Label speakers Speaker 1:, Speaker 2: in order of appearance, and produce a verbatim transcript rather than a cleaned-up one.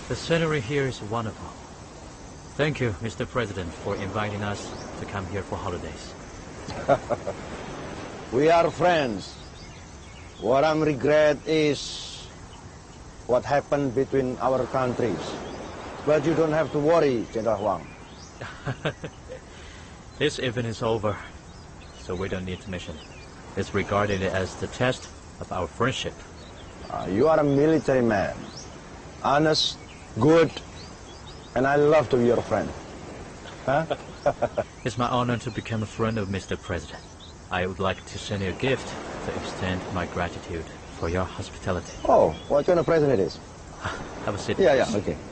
Speaker 1: The scenery here is wonderful. Thank you, Mister President, for inviting us to come here for holidays.
Speaker 2: We are friends. What I regret is what happened between our countries. But you don't have to worry, General Huang.
Speaker 1: This event is over, so we don't need to mention it. It's regarded as the test of our friendship.
Speaker 2: Uh, you are a military man. Honest, good, and I love to be your friend. Huh?
Speaker 1: It's my honor to become a friend of Mister President. I would like to send you a gift to extend my gratitude for your hospitality.
Speaker 2: Oh, what kind of present it is?
Speaker 1: Have a seat.
Speaker 2: Yeah, yeah, okay.